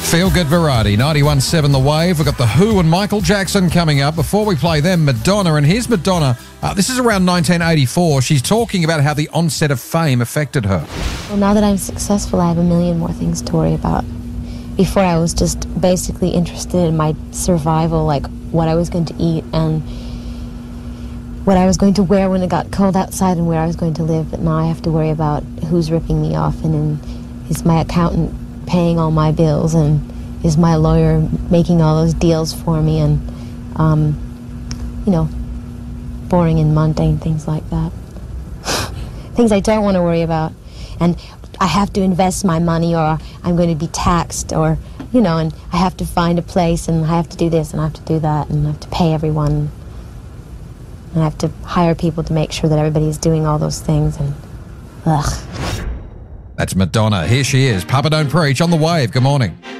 Feel good variety, 91.7 The Wave. We've got The Who and Michael Jackson coming up. Before we play them, Madonna. And here's Madonna. This is around 1984. She's talking about how the onset of fame affected her. Well, now that I'm successful, I have a million more things to worry about. Before, I was just basically interested in my survival, like what I was going to eat and what I was going to wear when it got cold outside and where I was going to live. But now I have to worry about who's ripping me off and is my accountant paying all my bills and is my lawyer making all those deals for me and, boring and mundane things like that. Things I don't want to worry about. And I have to invest my money or I'm going to be taxed or, and I have to find a place and I have to do this and I have to do that and I have to pay everyone. And I have to hire people to make sure that everybody's doing all those things and, ugh. That's Madonna. Here she is. Papa Don't Preach on The Wave. Good morning.